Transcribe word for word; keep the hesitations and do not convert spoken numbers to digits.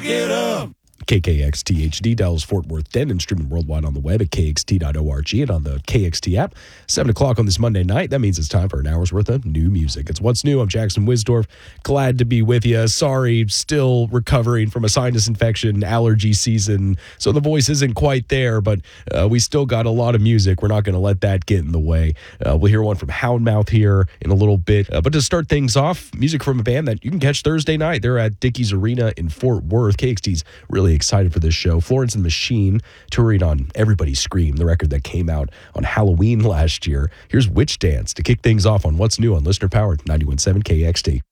Rock it up. K K X T H D, Dallas, Fort Worth, Denton, streaming worldwide on the web at K X T dot org and on the K X T app. seven o'clock on this Monday night. That means it's time for an hour's worth of new music. It's What's New. I'm Jackson Wisdorf. Glad to be with you. Sorry, still recovering from a sinus infection, allergy season, so the voice isn't quite there, but uh, we still got a lot of music. We're not going to let that get in the way. Uh, we'll hear one from Houndmouth here in a little bit. Uh, but to start things off, music from a band that you can catch Thursday night. They're at Dickies Arena in Fort Worth. K X T's really excited for this show. Florence and the Machine touring on Everybody Scream, the record that came out on Halloween last year. Here's Witch Dance to kick things off on What's New on Listener Powered ninety-one point seven K X T.